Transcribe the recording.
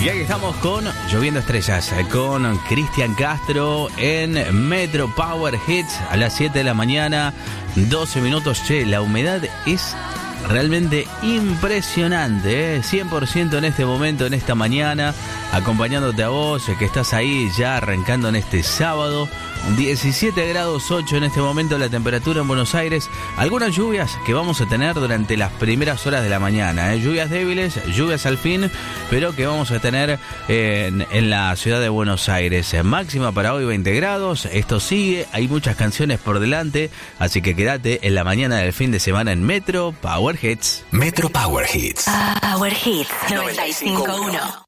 Y aquí estamos con Lloviendo Estrellas, con Cristian Castro en Metro Power Hits a las 7 de la mañana, 12 minutos. Che, la humedad es realmente impresionante, 100% en este momento, en esta mañana, acompañándote a vos, que estás ahí ya arrancando en este sábado. 17 grados 8 en este momento la temperatura en Buenos Aires. Algunas lluvias que vamos a tener durante las primeras horas de la mañana, lluvias débiles, lluvias al fin, pero que vamos a tener en la ciudad de Buenos Aires. Máxima para hoy 20 grados. Esto sigue, hay muchas canciones por delante, así que quédate en la mañana del fin de semana en Metro Power Hits. Metro Power Hits. Power Hits 95.1.